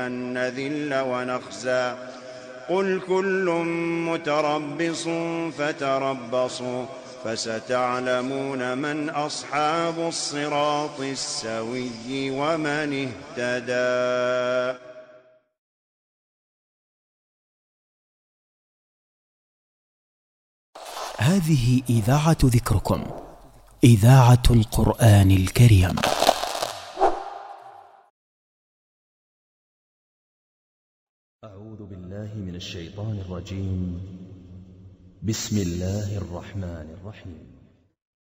نذل ونخزى قل كل متربص فتربصوا فستعلمون من أصحاب الصراط السوي ومن اهتدى. هذه إذاعة ذكركم، إذاعة القرآن الكريم. أعوذ بالله من الشيطان الرجيم. بسم الله الرحمن الرحيم.